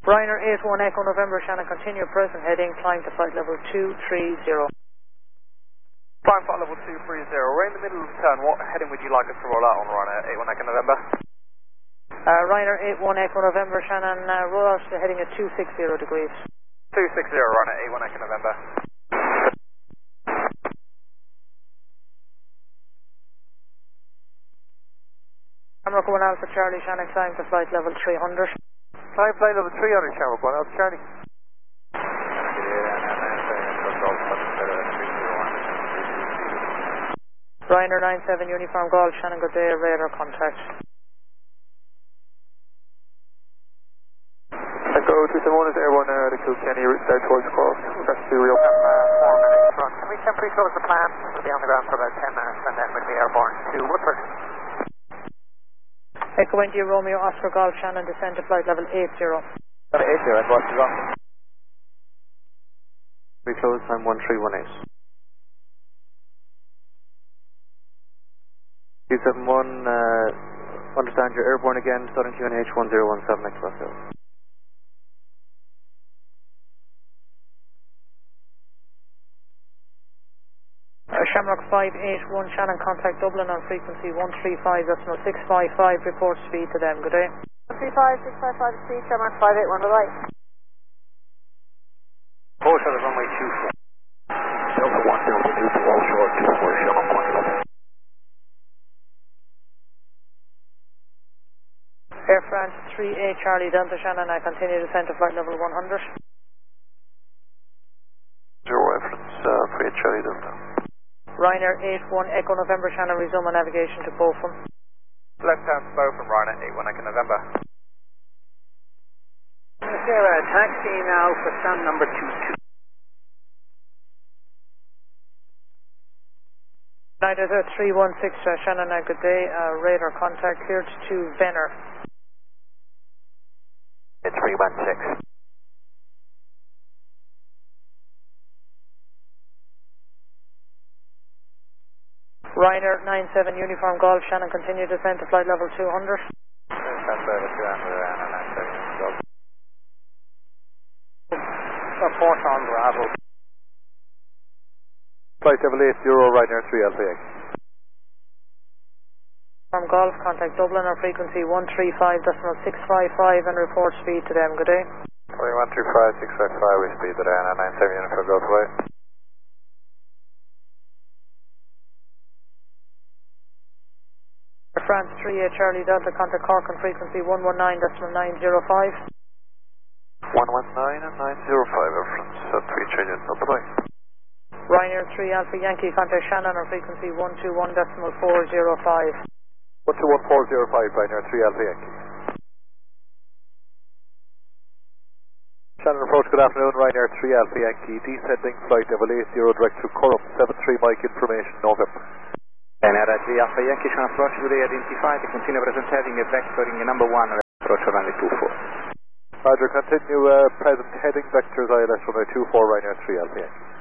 Ryanair 81 Echo November Shannon, continue present heading, climb to flight level 230. Climb flight level 230, we're in the middle of the turn. What heading would you like us to roll out on, Ryanair 81 Echo November? Ryanair 81 Echo November Shannon, roll out to heading at 260 degrees. 260, Ryanair 81 Echo November. Camera 1 Alpha Charlie Shannon, climb to flight level 300. Climb flight level 300, Camera 1 Alpha Charlie. Ryanair 97 Uniform Golf Shannon, good day, radar contact. Echo 271 is Airborne the Kilkenny route south towards Cork. That's the real 4 minutes run. Can we temporarily close the plan? We'll be on the ground for about 10 minutes and then we'll be airborne to Woodford. Echo India Romeo Oscar Golf Shannon, descend to flight level 80. 80, and what's the wrong? We close time 1318. 271, understand you're airborne again, Southern QNH 1017 Express Hill. Shamrock 581 Shannon, contact Dublin on frequency 135.655, report speed to them, good day. 135.655 speed, Shamrock 581, bye-bye. Post on the runway 24. Delta 1, Delta 2 to all short, 24, Shamrock 1. Air France 3A Charlie Delta Shannon, I continue descent to flight level 100. Zero reference, 3A Charlie Delta. Ryanair 81 Echo November Shannon, resume on navigation to Beaufort. Left hand to Beaufort, Ryanair 81 Echo November. Sarah, taxi now for stand number 22. United 316 Shannon, good day, radar contact cleared to Venner. 316. Ryanair 97 Uniform Golf Shannon, continue descent to flight level 200. Report on Bravo. Flight level 80, Ryanair 3 Alpha X. From Golf, contact Dublin on frequency 135.655 and report speed to them, good day. 135.655, we speed to Ryanair 97 Uniform Golf away. France 3A Charlie Delta, contact Cork on frequency 119.905. 119 and 905, reference 3 changes, bye-bye. Ryanair 3 Alpha Yankee, contact Shannon on frequency 121.405. 121.405, Ryanair 3 Alpha Yankee. Shannon approach, good afternoon, Ryanair 3 Alpha Yankee, descending flight level 80 direct to Cork, 73 Mike information, November. Ryanair 3 Alpha Yankee, Shannon approach, good day, identified, continue present heading, vectoring number 1, approach runway 24. Roger, continue present heading, vectors ILS runway 24, Ryanair 3 Alpha Yankee.